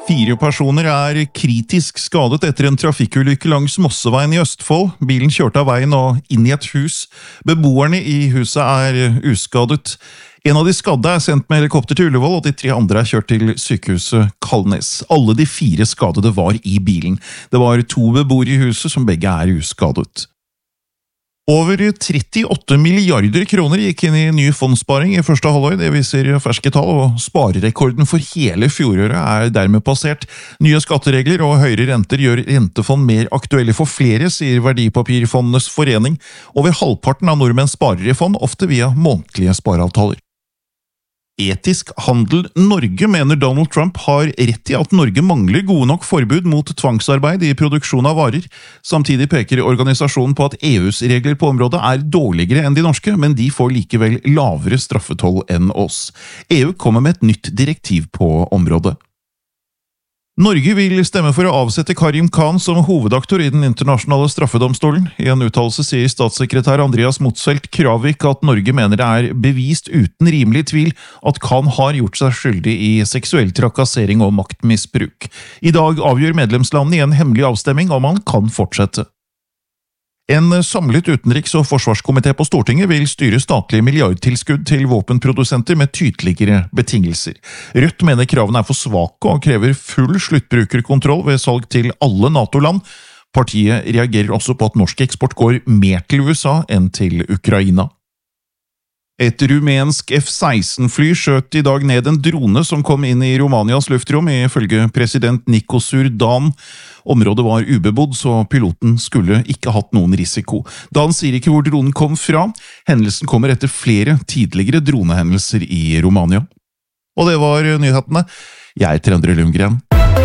4 personer kritisk skadet etter en trafikkulykke langs Mosseveien i Østfold. Bilen kjørte av veien og inn i et hus. Beboerne i huset uskadet. En av de skadde sendt med helikopter til Ullevål, og de 3 andre kjørt til sykehuset Kalnes. Alle de 4 skadede var i bilen. Det var 2 beboere i huset som begge uskadet. Over 38 milliarder kroner gikk inn i ny fondssparing i første halvår, det viser ferske tall, og sparerekorden for hele fjoråret dermed passert. Nye skatteregler og høyere renter gjør rentefond mer aktuelle for flere, sier Verdipapirfondenes forening. Over halvparten av nordmenn sparer i fond, ofte via månedlige spareavtaler. Etisk handel Norge mener Donald Trump har rett i at Norge mangler gode nok forbud mot tvangsarbeid i produksjon av varer. Samtidig peker organisasjonen på at EUs regler på området dårligere enn de norske, men de får likevel lavere straffetoll enn oss. EU kommer med et nytt direktiv på området. Norge vil stemme for å avsette Karim Khan som hovedaktor i den internasjonale straffedomstolen. I en uttalelse sier statssekretær Andreas Motzfeldt Kravik at Norge mener det bevist uten rimelig tvil at Khan har gjort seg skyldig i seksuell trakassering og maktmisbruk. I dag avgjør medlemslandene i en hemmelig avstemming om han kan fortsette. En samlet utenriks- og forsvarskomité på Stortinget vil styre statlige milliardtilskudd til våpenprodusenter med tydeligere betingelser. Rødt mener kravene for svake og krever full sluttbrukerkontroll ved salg til alle NATO-land. Partiet reagerer også på at norsk eksport går mer til USA enn til Ukraina. Et rumensk F-16-fly skjøt i dag ned en drone som kom inn i Romanias luftrom, ifølge president Nicosur Dan. Området var ubebodd, så piloten skulle ikke hatt noen risiko. Dan sier ikke hvor dronen kom fra. Hendelsen kommer etter flere tidligere dronehendelser i Romania. Og det var nyhetene. Jeg heter Endre Lundgren.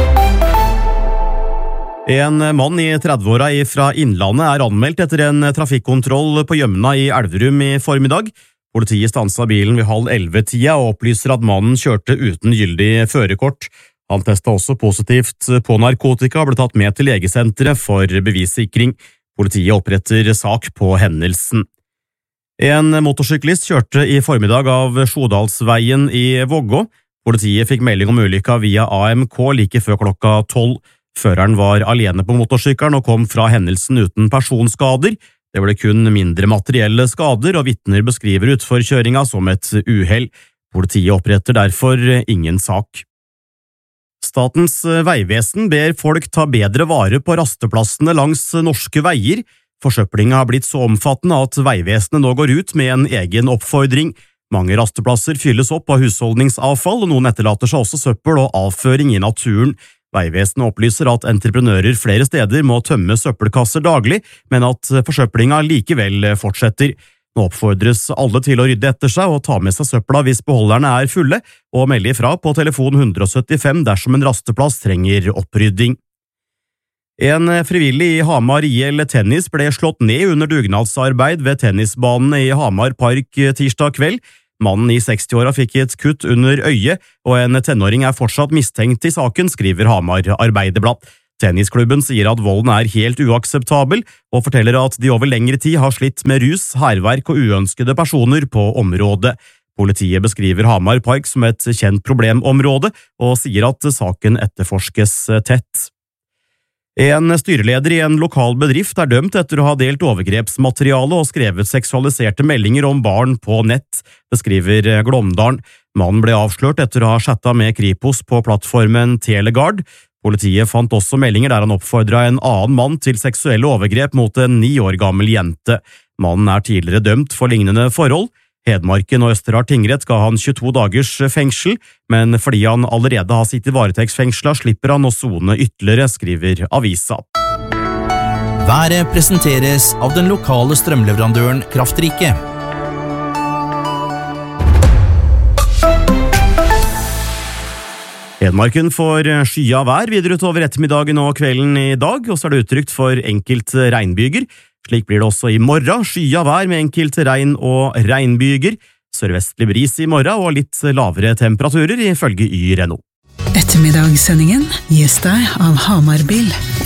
En mann i 30-åra fra Innlandet anmeldt etter en trafikkontroll på Gjømna i Elverum i formiddag. Politiet stanset bilen ved 10:30 og opplyser at mannen kjørte uten gyldig førerkort. Han testet også positivt på narkotika og ble tatt med til legesenteret for bevissikring. Politiet oppretter sak på hendelsen. En motorsyklist kjørte i formiddag av Sjodalsveien i Vågå. Politiet fikk melding om ulykka via AMK like før klokka 12. Føreren var alene på motorsykkelen og kom fra hendelsen uten personskader. Det ble kun mindre materielle skader, og vitner beskriver utforkjøringa som et uhell. Politiet oppretter derfor ingen sak. Statens vegvesen ber folk ta bedre vare på rasteplassene langs norske veier. Forsøplinga har blitt så omfattende at veivesenet nå går ut med en egen oppfordring. Mange rasteplasser fylles opp av husholdningsavfall, og noen etterlater seg også søppel og avføring i naturen. Veivesenet opplyser at entreprenører flere steder må tømme søppelkasser daglig, men at forsøplinga likevel fortsetter. Nå oppfordres alle til å rydde etter seg og ta med seg søpla hvis beholderne fulle, og melde ifra på telefon 175 dersom en rasteplass trenger opprydding. En frivillig i Hamar IL Tennis ble slått ned under dugnadsarbeid ved tennisbanen i Hamar Park tirsdag kveld. Mannen i 60-åra fikk et kutt under øyet, og en tenåring fortsatt mistenkt i saken, skriver Hamar Arbeiderblad. Tennisklubben sier at volden helt uakseptabel, og forteller at de over lengre tid har slitt med rus, hærverk og uønskede personer på området. Politiet beskriver Hamar Park som et kjent problemområde, og sier at saken etterforskes tett. En styreleder i en lokal bedrift dømt etter å ha delt overgrepsmateriale og skrevet seksualiserte meldinger om barn på nett, beskriver Glåmdalen. Mannen ble avslørt etter å ha chattet med Kripos på plattformen Telegard. Politiet fant også meldinger der han oppfordret en annen mann til seksuelle overgrep mot en 9 år gammel jente. Mannen tidligere dømt for lignende forhold. Hedmarken og Østerdal tingrett ga han 22 dagers fengsel, men fordi han allerede har sittet varetektsfengsla, slipper han å sone ytterligere, skriver avisa. Været presenteres av den lokale strømleverandøren Kraftrike. Hedmarken får skya vær videre utover ettermiddagen og kvelden i dag, og så det utrygt for enkelte regnbyger. Slik blir det også i morgen, skya vær med enkelte regn og regnbyger. Sørvestlig bris i morgen og litt lavere temperaturer ifølge YRNO. Ettermiddagssendingen gis deg av Hamar Bil.